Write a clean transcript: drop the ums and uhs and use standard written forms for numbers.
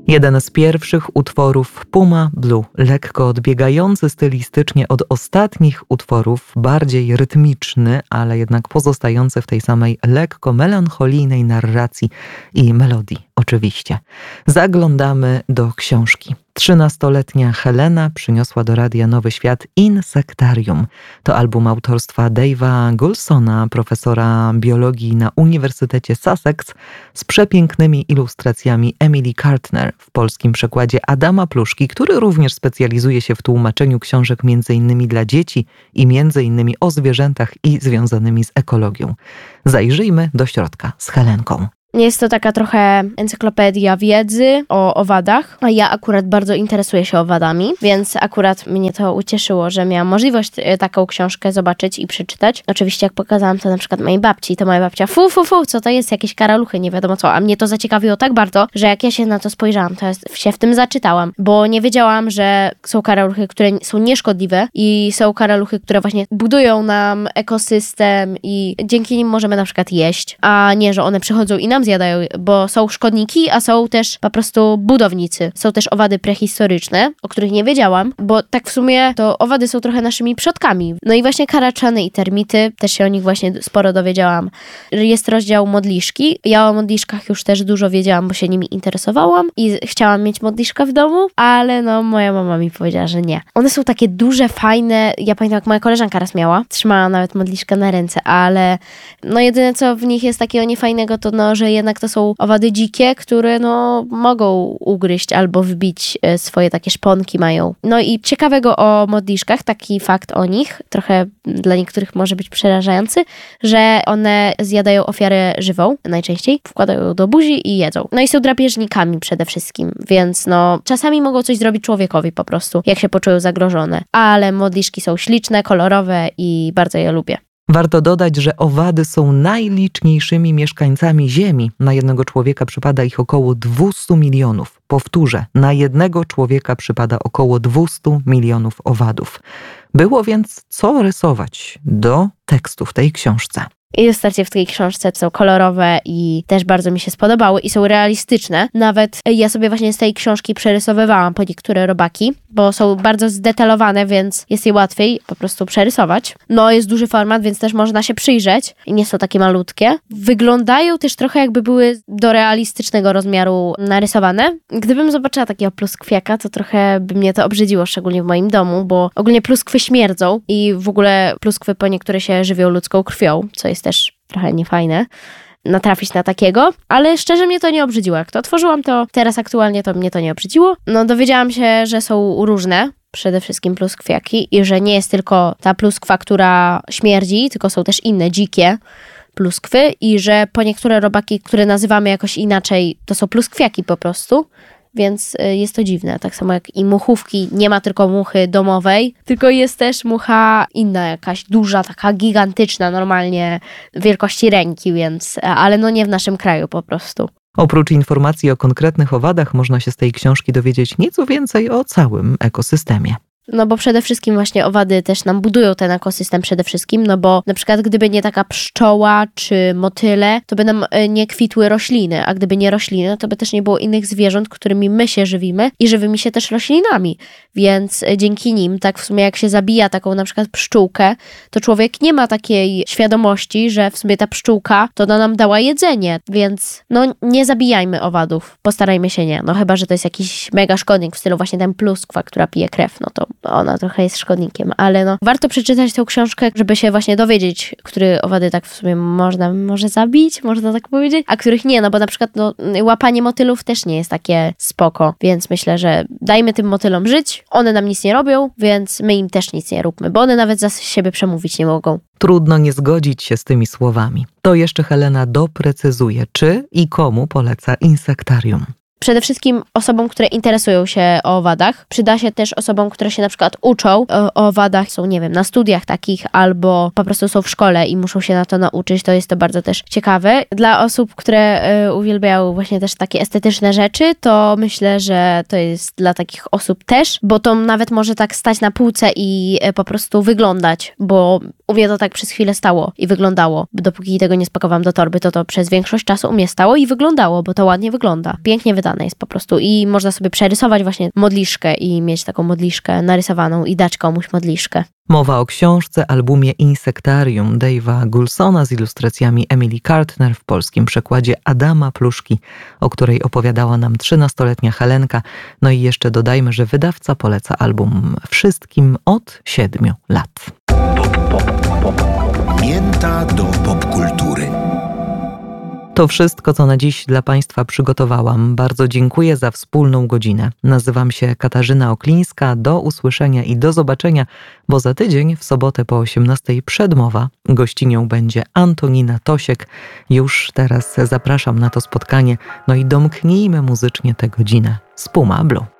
Jeden z pierwszych utworów Puma Blue, lekko odbiegający stylistycznie od ostatnich utworów, bardziej rytmiczny, ale jednak pozostający w tej samej lekko melancholijnej narracji i melodii, oczywiście. Zaglądamy do książki. 13-letnia Helena przyniosła do radia Nowy Świat Insektarium. To album autorstwa Dave'a Goulsona, profesora biologii na Uniwersytecie Sussex, z przepięknymi ilustracjami Emily Cartner, w polskim przekładzie Adama Pluszki, który również specjalizuje się w tłumaczeniu książek m.in. dla dzieci i m.in. o zwierzętach i związanymi z ekologią. Zajrzyjmy do środka z Helenką. Jest to taka trochę encyklopedia wiedzy o owadach, a ja akurat bardzo interesuję się owadami, więc akurat mnie to ucieszyło, że miałam możliwość taką książkę zobaczyć i przeczytać. Oczywiście jak pokazałam to na przykład mojej babci, to moja babcia co to jest, jakieś karaluchy, nie wiadomo co, a mnie to zaciekawiło tak bardzo, że jak ja się na to spojrzałam, to się w tym zaczytałam, bo nie wiedziałam, że są karaluchy, które są nieszkodliwe i są karaluchy, które właśnie budują nam ekosystem i dzięki nim możemy na przykład jeść, a nie, że one przychodzą i nam zjadają, bo są szkodniki, a są też po prostu budownicy. Są też owady prehistoryczne, o których nie wiedziałam, bo tak w sumie to owady są trochę naszymi przodkami. No i właśnie karaczany i termity, też się o nich właśnie sporo dowiedziałam. Jest rozdział modliszki. Ja o modliszkach już też dużo wiedziałam, bo się nimi interesowałam i chciałam mieć modliszkę w domu, ale no moja mama mi powiedziała, że nie. One są takie duże, fajne. Ja pamiętam, jak moja koleżanka raz miała. Trzymała nawet modliszkę na ręce, ale no jedyne, co w nich jest takiego niefajnego, to no, że jednak to są owady dzikie, które no mogą ugryźć albo wbić swoje takie szponki mają. No i ciekawego o modliszkach, taki fakt o nich, trochę dla niektórych może być przerażający, że one zjadają ofiarę żywą najczęściej, wkładają ją do buzi i jedzą. No i są drapieżnikami przede wszystkim, więc no czasami mogą coś zrobić człowiekowi po prostu, jak się poczują zagrożone. Ale modliszki są śliczne, kolorowe i bardzo je lubię. Warto dodać, że owady są najliczniejszymi mieszkańcami Ziemi. Na jednego człowieka przypada ich około 200 milionów. Powtórzę, na jednego człowieka przypada około 200 milionów owadów. Było więc co rysować do tekstu w tej książce. Ilustracje w tej książce są kolorowe i też bardzo mi się spodobały i są realistyczne. Nawet ja sobie właśnie z tej książki przerysowywałam po niektóre robaki, bo są bardzo zdetalowane, więc jest je łatwiej po prostu przerysować. No jest duży format, więc też można się przyjrzeć i nie są takie malutkie. Wyglądają też trochę jakby były do realistycznego rozmiaru narysowane. Gdybym zobaczyła takiego pluskwiaka, to trochę by mnie to obrzydziło, szczególnie w moim domu, bo ogólnie pluskwy śmierdzą i w ogóle pluskwy po niektóre się żywią ludzką krwią, co jest też trochę niefajne natrafić na takiego, ale szczerze mnie to nie obrzydziło. Jak to otworzyłam, to teraz aktualnie to mnie to nie obrzydziło. No dowiedziałam się, że są różne, przede wszystkim pluskwiaki i że nie jest tylko ta pluskwa, która śmierdzi, tylko są też inne, dzikie pluskwy i że po niektóre robaki, które nazywamy jakoś inaczej, to są pluskwiaki po prostu. Więc jest to dziwne. Tak samo jak i muchówki, nie ma tylko muchy domowej, tylko jest też mucha inna jakaś, duża, taka gigantyczna, normalnie wielkości ręki, więc, ale no nie w naszym kraju po prostu. Oprócz informacji o konkretnych owadach można się z tej książki dowiedzieć nieco więcej o całym ekosystemie. No bo przede wszystkim właśnie owady też nam budują ten ekosystem przede wszystkim, no bo na przykład gdyby nie taka pszczoła czy motyle, to by nam nie kwitły rośliny, a gdyby nie rośliny, to by też nie było innych zwierząt, którymi my się żywimy i żywimy się też roślinami, więc dzięki nim, tak w sumie jak się zabija taką na przykład pszczółkę, to człowiek nie ma takiej świadomości, że w sumie ta pszczółka to ona nam dała jedzenie, więc no nie zabijajmy owadów, postarajmy się nie, no chyba, że to jest jakiś mega szkodnik w stylu właśnie ten pluskwa, która pije krew, no to ona trochę jest szkodnikiem, ale no warto przeczytać tę książkę, żeby się właśnie dowiedzieć, które owady tak w sumie może zabić, można tak powiedzieć, a których nie, no bo na przykład no, łapanie motylów też nie jest takie spoko, więc myślę, że dajmy tym motylom żyć, one nam nic nie robią, więc my im też nic nie róbmy, bo one nawet za siebie przemówić nie mogą. Trudno nie zgodzić się z tymi słowami. To jeszcze Helena doprecyzuje, czy i komu poleca Insektarium. Przede wszystkim osobom, które interesują się o owadach. Przyda się też osobom, które się na przykład uczą o owadach, są, nie wiem, na studiach takich, albo po prostu są w szkole i muszą się na to nauczyć. To jest to bardzo też ciekawe. Dla osób, które uwielbiają właśnie też takie estetyczne rzeczy, to myślę, że to jest dla takich osób też, bo to nawet może tak stać na półce i po prostu wyglądać, bo U mnie to tak przez chwilę stało i wyglądało. Dopóki tego nie spakowałam do torby, to przez większość czasu u mnie stało i wyglądało, bo to ładnie wygląda. Pięknie wydane jest po prostu i można sobie przerysować właśnie modliszkę i mieć taką modliszkę narysowaną i dać komuś modliszkę. Mowa o książce, albumie Insektarium Dave'a Goulsona z ilustracjami Emily Kartner w polskim przekładzie Adama Pluszki, o której opowiadała nam 13-letnia Helenka. No i jeszcze dodajmy, że wydawca poleca album wszystkim od 7 lat. Mięta do popkultury. To wszystko, co na dziś dla Państwa przygotowałam. Bardzo dziękuję za wspólną godzinę. Nazywam się Katarzyna Oklińska. Do usłyszenia i do zobaczenia, bo za tydzień w sobotę po 18:00 przedmowa. Gościnią będzie Antonina Tosiek. Już teraz zapraszam na to spotkanie. No i domknijmy muzycznie tę godzinę z Puma Blue.